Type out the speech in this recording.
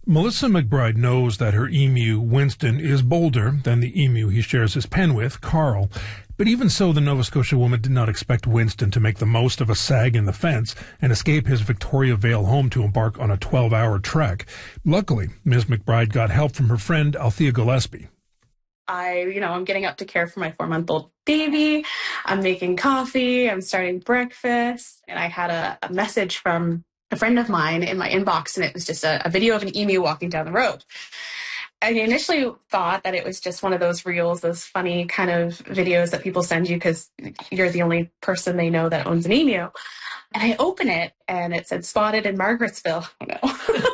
Melissa McBride knows that her emu, Winston, is bolder than the emu he shares his pen with, Carl. But even so, the Nova Scotia woman did not expect Winston to make the most of a sag in the fence and escape his Victoria Vale home to embark on a 12-hour trek. Luckily, Ms. McBride got help from her friend Althea Gillespie. I'm getting up to care for my 4-month-old baby. I'm making coffee. I'm starting breakfast. And I had a message from a friend of mine in my inbox, and it was just a video of an emu walking down the road. I initially thought that it was just one of those reels, those funny kind of videos that people send you because you're the only person they know that owns an emu. And I open it, and it said spotted in Margarettsville.